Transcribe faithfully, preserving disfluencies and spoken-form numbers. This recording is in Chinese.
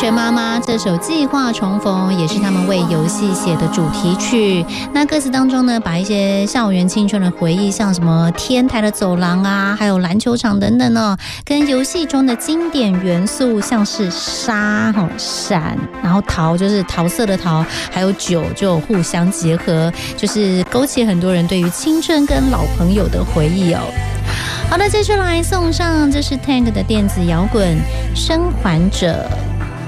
学妈妈》这首《计划重逢》也是他们为游戏写的主题曲。那歌词当中呢，把一些校园青春的回忆，像什么天台的走廊啊，还有篮球场等等哦，跟游戏中的经典元素，像是沙、闪，然后桃就是桃色的桃，还有酒就互相结合，就是勾起很多人对于青春跟老朋友的回忆哦。好的，接下来送上这是 Tank 的电子摇滚《生还者》。